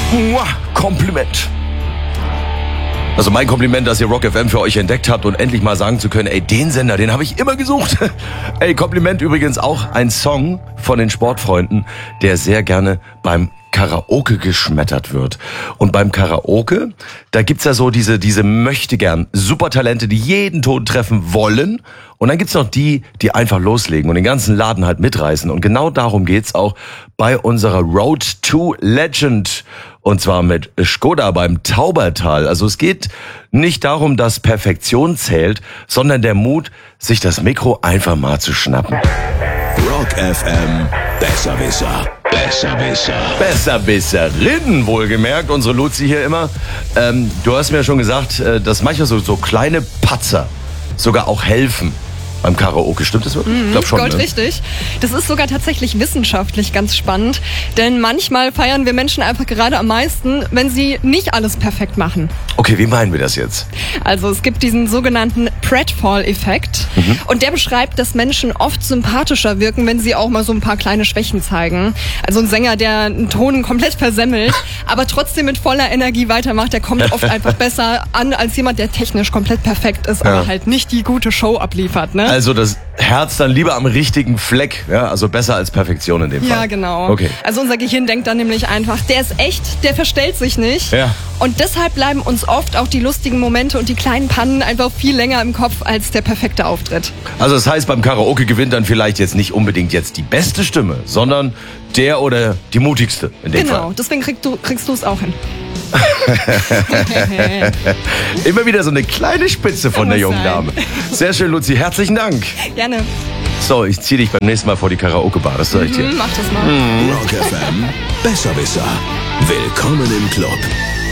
Kompliment. Also mein Kompliment, dass ihr Rock FM für euch entdeckt habt und endlich mal sagen zu können, ey, den Sender, den habe ich immer gesucht. Ey, Kompliment übrigens auch ein Song von den Sportfreunden, der sehr gerne beim Karaoke geschmettert wird. Und beim Karaoke, da gibt's ja so diese möchtegern Supertalente, die jeden Ton treffen wollen. Und dann gibt's noch die einfach loslegen und den ganzen Laden halt mitreißen. Und genau darum geht's auch bei unserer Road to Legend. Und zwar mit Skoda beim Taubertal. Also es geht nicht darum, dass Perfektion zählt, sondern der Mut, sich das Mikro einfach mal zu schnappen. Rock FM, Besserwisser. Besserwisser. Besserwisserin, wohlgemerkt, unsere Luzi hier immer. Du hast mir ja schon gesagt, dass manchmal so kleine Patzer sogar auch helfen beim Karaoke. Stimmt das wirklich? Ich glaube schon. Goldrichtig. Das ist sogar tatsächlich wissenschaftlich ganz spannend, denn manchmal feiern wir Menschen einfach gerade am meisten, wenn sie nicht alles perfekt machen. Okay, wie meinen wir das jetzt? Also es gibt diesen sogenannten Pratfall-Effekt und der beschreibt, dass Menschen oft sympathischer wirken, wenn sie auch mal so ein paar kleine Schwächen zeigen. Also ein Sänger, der einen Ton komplett versemmelt, aber trotzdem mit voller Energie weitermacht, der kommt oft einfach besser an als jemand, der technisch komplett perfekt ist, aber halt nicht die gute Show abliefert, ne? Also das Herz dann lieber am richtigen Fleck, ja, also besser als Perfektion in dem Fall. Ja, genau. Okay. Also unser Gehirn denkt dann nämlich einfach, der ist echt, der verstellt sich nicht. Ja. Und deshalb bleiben uns oft auch die lustigen Momente und die kleinen Pannen einfach viel länger im Kopf als der perfekte Auftritt. Also das heißt, beim Karaoke gewinnt dann vielleicht jetzt nicht unbedingt jetzt die beste Stimme, sondern der oder die mutigste in dem Fall. Genau, deswegen kriegst du es auch hin. Immer wieder so eine kleine Spitze von der jungen Dame. Sehr schön, Luzi. Herzlichen Dank. Gerne. So, ich ziehe dich beim nächsten Mal vor die Karaoke-Bar. Das sag ich dir. Mach das mal. Rock FM, Besserwisser. Willkommen im Club.